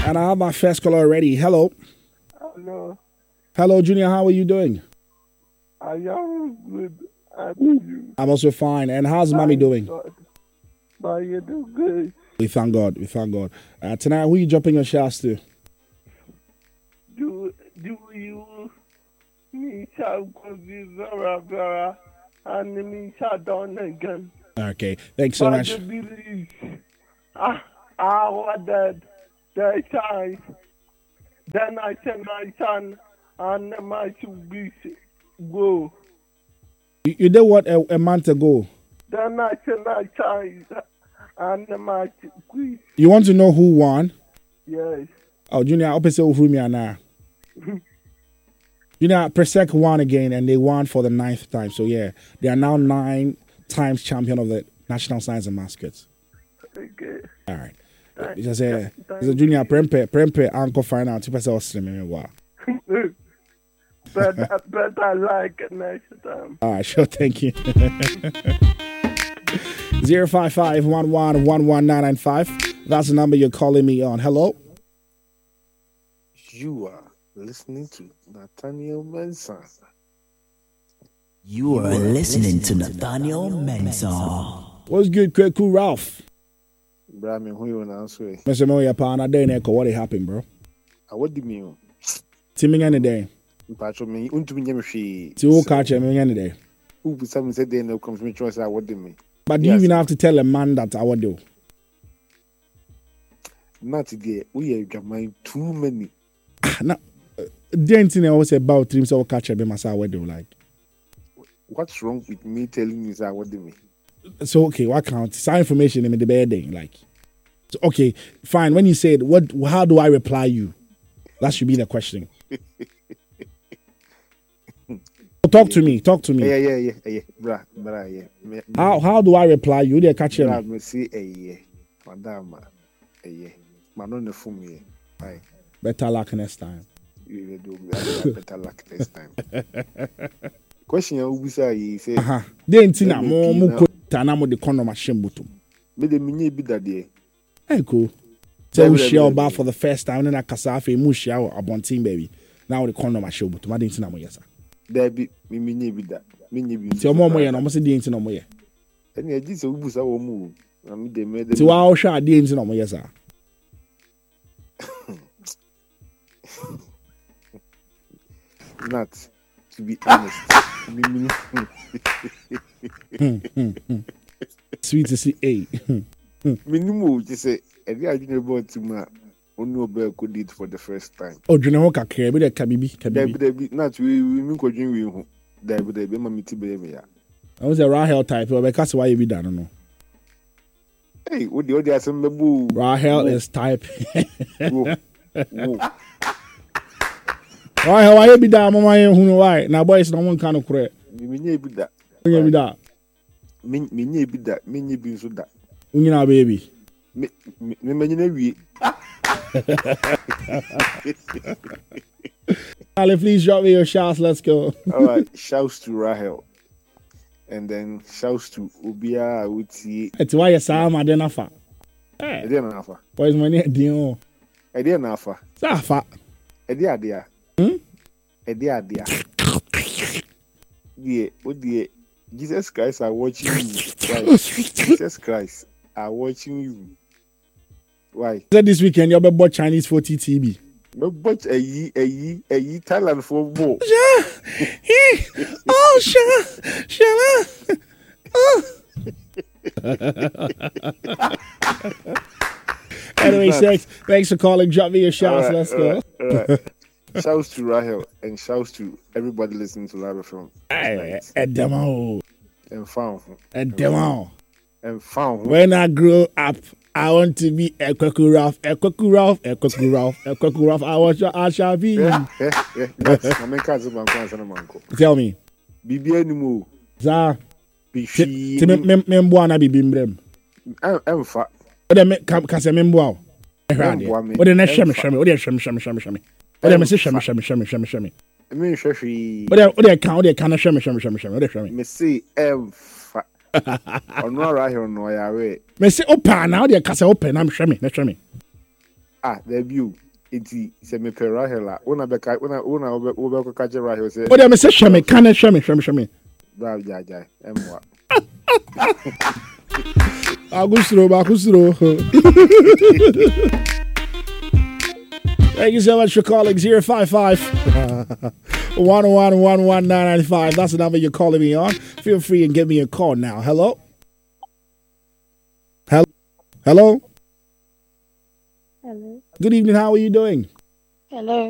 And I have my first caller ready. Hello. Hello. Hello, Junior. How are you doing? I am good. You. I'm also fine. And how's mommy doing? But you do good. We thank God. We thank God. Tonight, who are you dropping your shouts to? Do you need to go Vera and me shut down again? Okay. Thanks so much. I wanted the child. Then I said my son and my to go. You did what a month ago? Then I said my child and my quiz. You want to know who won? Yes. Oh, Junior, I'll say who me now. Junior, Presec won again, and they won for the 9th time. So yeah, they are now 9 times champion of the National Science and Mascots. Okay. All right. It's a Junior Prempe Uncle Final 2% Austin. Wow. But I like it next time. All right, sure. Thank you. 055-11-11995. That's the number you're calling me on. Hello. You are listening to Nathaniel Mensah. You are listening to Nathaniel Mensah. What's good, Cool Ralph? Brahmin, who you want to answer? Mr. Moya Pana Day Neko, what happened, bro? What do you mean? Timing any day. Patrol me, Untuminyashi. To catch him any day. Who some said they no comes me choice? What do you mean? But do you even have to tell a man that I would do? Not today. We have mine too many. No, the thing I always say about him, so catch him as I would do. Like, what's wrong with me telling you that? What do you mean? So okay, what counts? Some information in the bedding, like. So, okay, fine. When you said what, how do I reply you? That should be the question. Talk to me. Yeah. Bra, yeah. How do I reply you? They catch him. Me see madam, manon for me. Bye. Better luck next time. You do better luck next time. Question you say say. They ntina mo ko tana mo de kono machine butum. Me de minye bi dade. Cool. So we share about for the first time and then Kasafe mu share abontin baby. Now the kono machine butum. I didn't know mo yesa. There be me minye bi da. Minye bi. Ti omo mo ye no mo se de ntina mo ye. Eni e ji se ubusa wo mu. Na me de me de. Ti wa o sha de ntina mo yesa. Not to be honest. Sweet to see a minimum just say every idea about to ma onu obe could it for the first time. Oh, you know what be the kabibi. Not we mean ko dream we hu. There be ma miti be ya. I was a Rahel type, but because why you be done no. Hey, what the other assemble Rahel is type. Why why you be down mama hu no why? Na boys no one kind of correct. Me nye bi da. Me be that. Me nye bi da, me nye bi so da. Unyina baby. Me nyina wi. Ali, please drop me your shouts. Let's go. All right, shouts to Rahel. And then shouts to Obia Uti. It's why you saw my dinner fa. Edi na afa. Why is my name Dion? Edi na afa. Safa. Edi adia. Edi adia. Yeah, Jesus Christ are watching you. Why? Jesus Christ are watching you. Why? Said this weekend you bought Chinese for TTB. No, but a Thailand for more. Oh, sure. Anyway, thanks for calling. Drop me your shouts. Let's go. All right. Shouts to Rahel and shouts to everybody listening to Live FM. Demo. And found. Demo. And found. When I grow up, I want to be a Kwaku Ralph. I shall be. Yeah. Tell me. Bibi anymore. Za. Bibi. Membuana be bimbrem. Emfa. What they can say membuao. What the next shame. What they shame. What they say shame. I mean, Shafi. What they can shame. What they shame. Me say emfa. Ono Rahel no ya we. Me say open now they can say open. I'm shame. there you. Iti se me per Rahel. Una catch Rahel say. What am I say? Shame, can I shame? Bravo, Jai. Emwa. Agustro. Thank you so much for calling 055 111 That's the number you're calling me on. Feel free and give me a call now. Hello? Hello? Hello. Good evening. How are you doing? Hello.